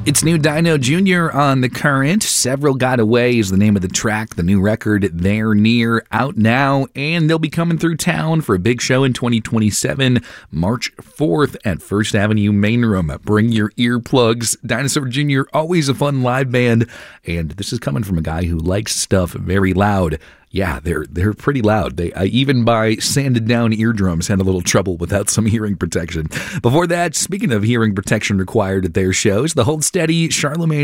It's New Dino Jr. on The Current. Several Got Away is the name of the track. The new record, They're Near, out now, and they'll be coming through town for a big show in 2027, March 4th at First Avenue Main Room. Bring your earplugs. Dinosaur Jr., always a fun live band, and this is coming from a guy who likes stuff very loud. Yeah, they're pretty loud. They even by sanded down eardrums had a little trouble without some hearing protection. Before that, speaking of hearing protection required at their shows, the Hold Steady, Charlemagne